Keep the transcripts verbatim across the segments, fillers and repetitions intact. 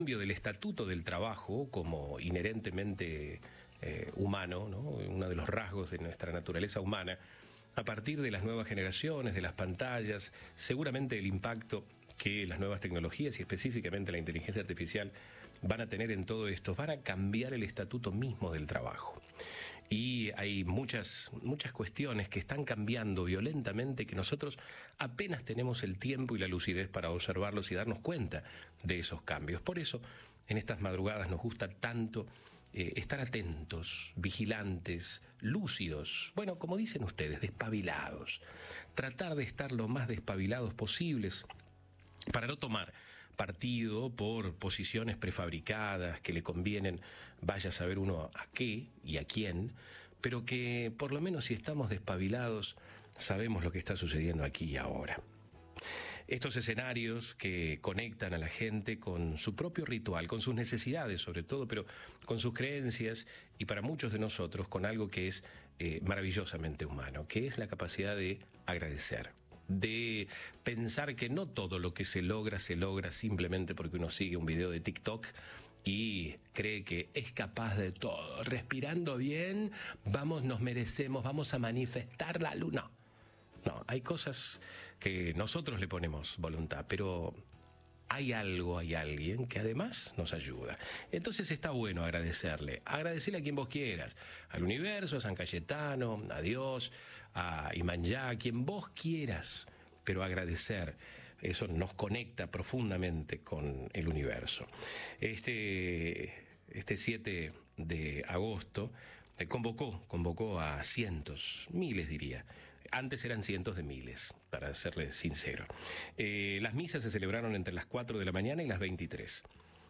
cambio del estatuto del trabajo como inherentemente eh, humano, ¿no? Uno de los rasgos de nuestra naturaleza humana, a partir de las nuevas generaciones, de las pantallas, seguramente el impacto que las nuevas tecnologías y específicamente la inteligencia artificial van a tener en todo esto, van a cambiar el estatuto mismo del trabajo. Y hay muchas, muchas cuestiones que están cambiando violentamente que nosotros apenas tenemos el tiempo y la lucidez para observarlos y darnos cuenta de esos cambios. Por eso, en estas madrugadas nos gusta tanto eh, estar atentos, vigilantes, lúcidos, bueno, como dicen ustedes, despabilados. Tratar de estar lo más despabilados posibles para no tomar partido por posiciones prefabricadas que le convienen, vaya a saber uno a qué y a quién, pero que por lo menos si estamos despabilados sabemos lo que está sucediendo aquí y ahora. Estos escenarios que conectan a la gente con su propio ritual, con sus necesidades sobre todo, pero con sus creencias y para muchos de nosotros con algo que es eh, maravillosamente humano, que es la capacidad de agradecer, de pensar que no todo lo que se logra, se logra simplemente porque uno sigue un video de TikTok y cree que es capaz de todo. Respirando bien, vamos, nos merecemos, vamos a manifestar la luna. No, hay cosas que nosotros le ponemos voluntad, pero hay algo, hay alguien que además nos ayuda. Entonces está bueno agradecerle. Agradecerle a quien vos quieras. Al universo, a San Cayetano, a Dios, a Iyamyá, a quien vos quieras. Pero agradecer, eso nos conecta profundamente con el universo. Este, este siete de agosto eh, convocó, convocó a cientos, miles diría. Antes eran cientos de miles, para serles sincero. Eh, las misas se celebraron entre las cuatro de la mañana y las veintitrés.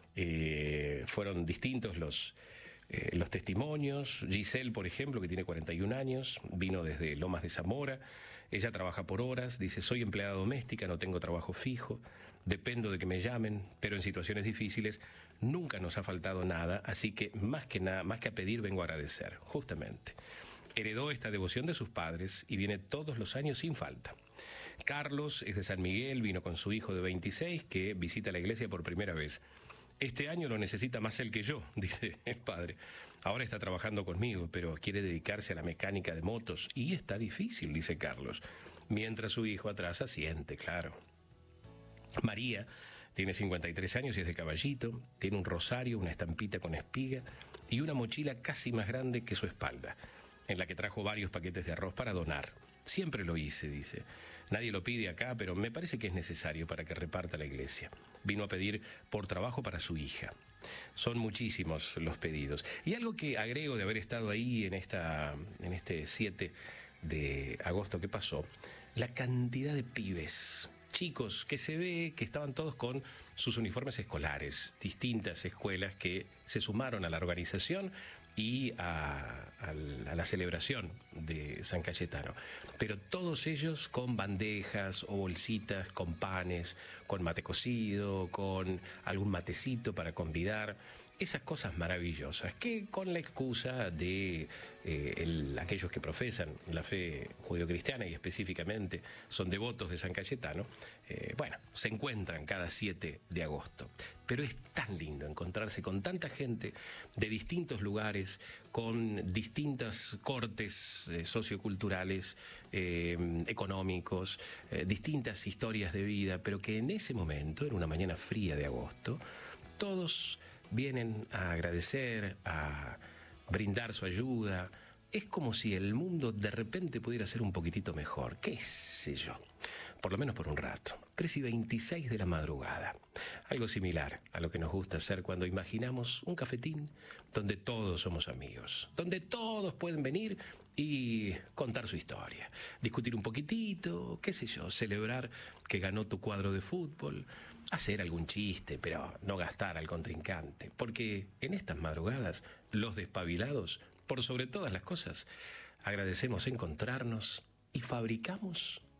Eh, fueron distintos los, eh, los testimonios. Giselle, por ejemplo, que tiene cuarenta y un años, vino desde Lomas de Zamora. Ella trabaja por horas, dice, soy empleada doméstica, no tengo trabajo fijo, dependo de que me llamen, pero en situaciones difíciles nunca nos ha faltado nada, así que más que nada, más que a pedir, vengo a agradecer, justamente. Heredó esta devoción de sus padres y viene todos los años sin falta. Carlos es de San Miguel, vino con su hijo de veintiséis que visita la iglesia por primera vez. Este año lo necesita más él que yo, dice el padre. Ahora está trabajando conmigo, pero quiere dedicarse a la mecánica de motos y está difícil, dice Carlos. Mientras su hijo atrás asiente, claro. María tiene cincuenta y tres años y es de Caballito, tiene un rosario, una estampita con espiga y una mochila casi más grande que su espalda, en la que trajo varios paquetes de arroz para donar. Siempre lo hice, dice. Nadie lo pide acá, pero me parece que es necesario para que reparta la iglesia. Vino a pedir por trabajo para su hija. Son muchísimos los pedidos. Y algo que agrego de haber estado ahí en, esta, en este siete de agosto que pasó, la cantidad de pibes, chicos, que se ve que estaban todos con sus uniformes escolares, distintas escuelas que se sumaron a la organización y a, a, a la celebración de San Cayetano. Pero todos ellos con bandejas o bolsitas, con panes, con mate cocido, con algún matecito para convidar. Esas cosas maravillosas que con la excusa de eh, el, aquellos que profesan la fe judeocristiana y específicamente son devotos de San Cayetano, eh, bueno, se encuentran cada siete de agosto. Pero es tan lindo encontrarse con tanta gente de distintos lugares, con distintas cortes eh, socioculturales, eh, económicos, eh, distintas historias de vida, pero que en ese momento, en una mañana fría de agosto, todos vienen a agradecer, a brindar su ayuda. Es como si el mundo de repente pudiera ser un poquitito mejor, qué sé yo, por lo menos por un rato. tres y veintiséis de la madrugada, algo similar a lo que nos gusta hacer cuando imaginamos un cafetín donde todos somos amigos, donde todos pueden venir y contar su historia, discutir un poquitito, qué sé yo, celebrar que ganó tu cuadro de fútbol, hacer algún chiste, pero no gastar al contrincante, porque en estas madrugadas los despabilados, por sobre todas las cosas, agradecemos encontrarnos y fabricamos